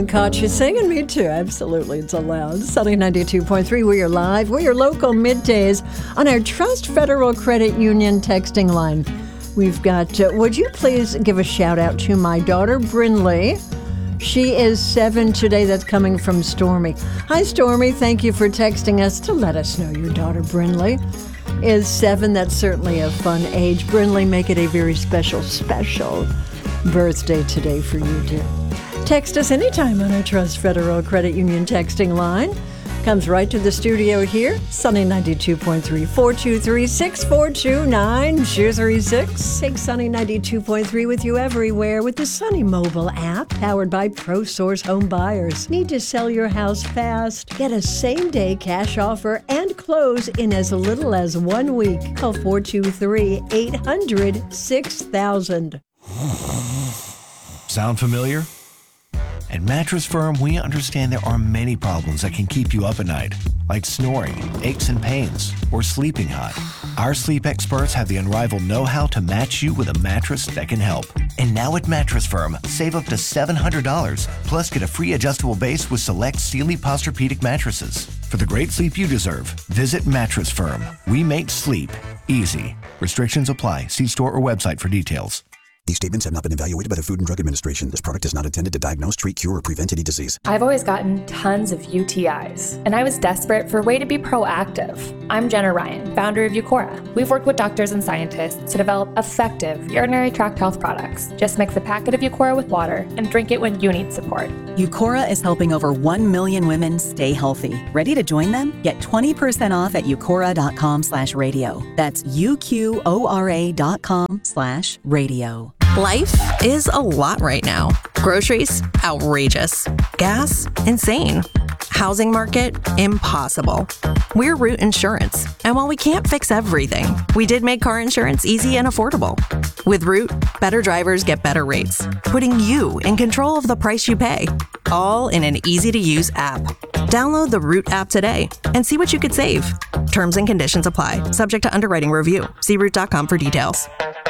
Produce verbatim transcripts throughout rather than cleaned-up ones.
Brian caught you singing. Me too. Absolutely. It's allowed. Sunny ninety-two point three. We are live. We're your local middays on our Trust Federal Credit Union texting line. We've got, uh, would you please give a shout out to my daughter, Brinley? She is seven today. That's coming from Stormy. Hi, Stormy. Thank you for texting us to let us know your daughter, Brinley, is seven. That's certainly a fun age. Brinley, make it a very special, special birthday today for you, dear. Text us anytime on our Trust Federal Credit Union texting line. Comes right to the studio here. Sunny ninety-two point three, four two three, six four two, nine two three six. Take Sunny ninety-two point three with you everywhere with the Sunny mobile app powered by ProSource Home Buyers. Need to sell your house fast? Get a same-day cash offer and close in as little as one week. Call four two three, eight hundred, six thousand. Sound familiar? At Mattress Firm, we understand there are many problems that can keep you up at night, like snoring, aches and pains, or sleeping hot. Our sleep experts have the unrivaled know-how to match you with a mattress that can help. And now at Mattress Firm, save up to seven hundred dollars, plus get a free adjustable base with select Sealy Posturepedic mattresses. For the great sleep you deserve, visit Mattress Firm. We make sleep easy. Restrictions apply. See store or website for details. These statements have not been evaluated by the Food and Drug Administration. This product is not intended to diagnose, treat, cure, or prevent any disease. I've always gotten tons of U T Is, and I was desperate for a way to be proactive. I'm Jenna Ryan, founder of Eucora. We've worked with doctors and scientists to develop effective urinary tract health products. Just mix a packet of Eucora with water and drink it when you need support. Eucora is helping over one million women stay healthy. Ready to join them? Get twenty percent off at eucora.com slash radio. That's U-Q-O-R-A dot com slash radio. Life is a lot right now. Groceries, outrageous. Gas, insane. Housing market, impossible. We're Root Insurance, and while we can't fix everything, we did make car insurance easy and affordable. With Root, better drivers get better rates, putting you in control of the price you pay, all in an easy-to-use app. Download the Root app today and see what you could save. Terms and conditions apply, subject to underwriting review. See root dot com for details.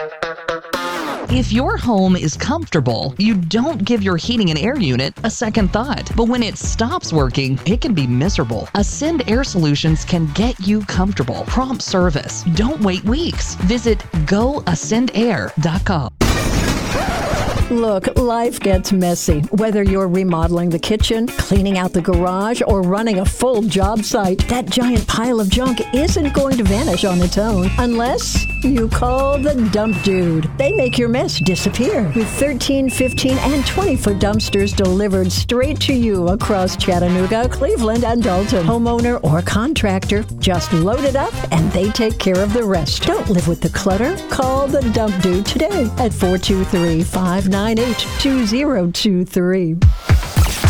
If your home is comfortable, you don't give your heating and air unit a second thought. But when it stops working, it can be miserable. Ascend Air Solutions can get you comfortable. Prompt service. Don't wait weeks. Visit go ascend air dot com. Look, life gets messy. Whether you're remodeling the kitchen, cleaning out the garage, or running a full job site, that giant pile of junk isn't going to vanish on its own unless you call the Dump Dude. They make your mess disappear with thirteen, fifteen, and twenty-foot dumpsters delivered straight to you across Chattanooga, Cleveland, and Dalton. Homeowner or contractor, just load it up and they take care of the rest. Don't live with the clutter. Call the Dump Dude today at four two three, five nine eight, two zero two three.